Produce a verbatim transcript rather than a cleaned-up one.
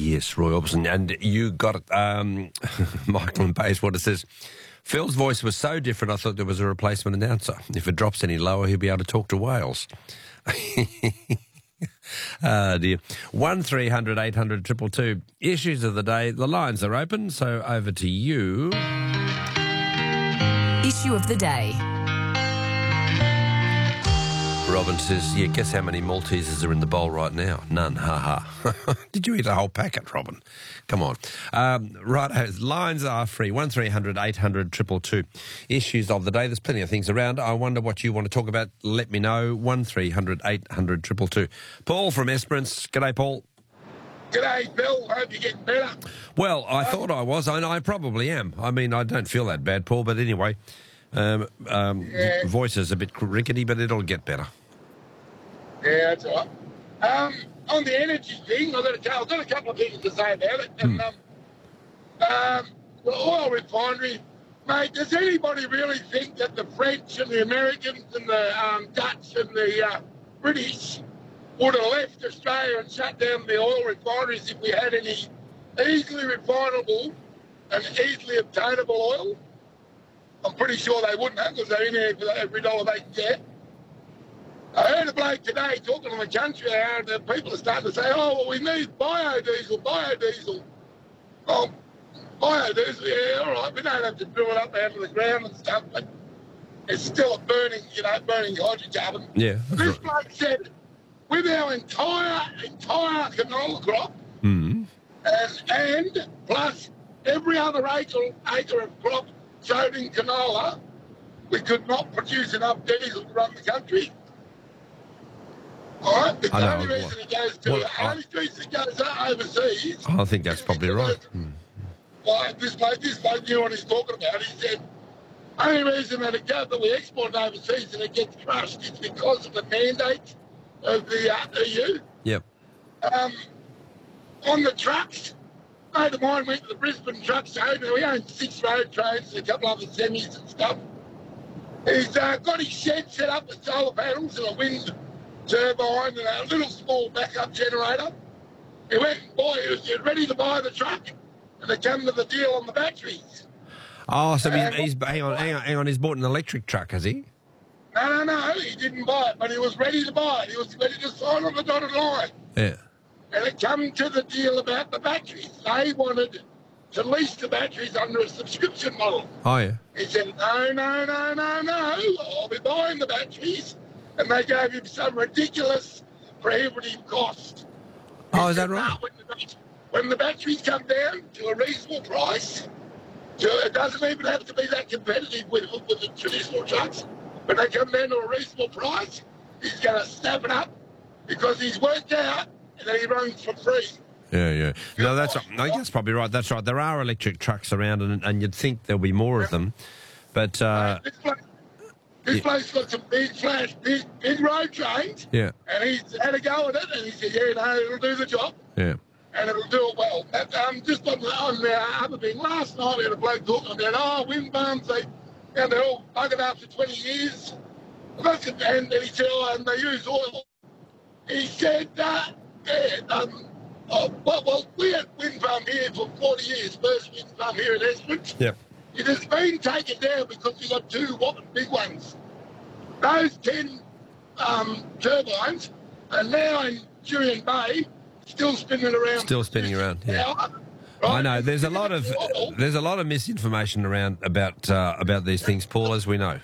Yes, Roy Orbison. And you got it. Um, Michael and Bayswater says, Phil's voice was so different I thought there was a replacement announcer. If it drops any lower, he'll be able to talk to whales. Ah, dear. one three hundred eight hundred two two two. Issues of the day. The lines are open, so over to you. Issue of the day. Robin says, yeah, guess how many Maltesers are in the bowl right now? None, ha ha. Did you eat a whole packet, Robin? Come on. Um, right, lines are free. one three hundred eight hundred two two two. Issues of the day. There's plenty of things around. I wonder what you want to talk about. Let me know. one three hundred eight hundred two two two. Paul from Esperance. G'day, Paul. G'day, Bill. Hope you're getting better. Well, I um, thought I was, and I probably am. I mean, I don't feel that bad, Paul, but anyway, um, um, yeah. voice is a bit rickety, but it'll get better. Yeah, that's all right. Um, on the energy thing, I've got, a, I've got a couple of things to say about it. And, hmm. um, um, the oil refinery, mate, does anybody really think that the French and the Americans and the um, Dutch and the uh, British would have left Australia and shut down the oil refineries if we had any easily refinable and easily obtainable oil? I'm pretty sure they wouldn't have, because they're in there for every dollar they can get. I heard a bloke today talking on the country hour, and the people are starting to say, oh, well, we need biodiesel, biodiesel. Well, biodiesel, yeah, all right, we don't have to drill it up out of the ground and stuff, but it's still a burning, you know, burning hydrocarbon. Yeah. This right. bloke said, with our entire, entire canola crop, Mm-hmm. and, and plus every other acre, acre of crop showed in canola, we could not produce enough diesel to run the country. All right, the I know, only reason well, it goes to, well, the only reason it goes overseas. I think that's probably right. Hmm. Well, this bloke, this bloke knew what he's talking about. He said, only reason that it goes, that we export it overseas and it gets crushed is because of the mandate of the uh, E U. Yep. Um, on the trucks, a mate of mine went to the Brisbane truck show. Now, he owns six road trains and a couple other semis and stuff. He's uh, got his shed set up with solar panels and a wind turbine and a little small backup generator. He went and bought, he was ready to buy the truck, and they come to the deal on the batteries. Oh, so he's, Um, he's hang on, hang on, hang on. He's bought an electric truck, has he? No, no, no, he didn't buy it, but he was ready to buy it. He was ready to sign on the dotted line. Yeah. And it come to the deal about the batteries. They wanted to lease the batteries under a subscription model. Oh, yeah. He said, no, no, no, no, no, I'll be buying the batteries. And they gave him some ridiculous prohibitive cost. Oh, He is that said, right? "No, when, the, when the batteries come down to a reasonable price, to, it doesn't even have to be that competitive with, with the traditional trucks. When they come down to a reasonable price, he's going to snap it up because he's worked out that he runs for free." Yeah, yeah. No, that's no, that's probably right. That's right. There are electric trucks around, and, and you'd think there'll be more of them. But uh, This place, this yeah. place got some big flash, big, big road trains, yeah, and he's had a go at it, and he said, yeah, no, it'll do the job, yeah. and it'll do it well. But, um, just on the, on the other thing, last night we had a bloke talking about, oh, wind farms, they, you know, they're all buggered after twenty years. That's it, and then he said, oh, and they use oil. He said, uh, yeah, um, oh, well, well, we had wind farm here for forty years, first wind farm here in Esperance. Yep. It has been taken down because we got two whopping big ones. Those ten um, turbines are now in Jurien Bay, still spinning around. Still spinning around, yeah. Hour, right? I know. There's a lot of there's a lot of misinformation around about uh, about these things, Paul, as we know.